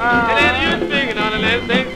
And then you speaking on the let's sing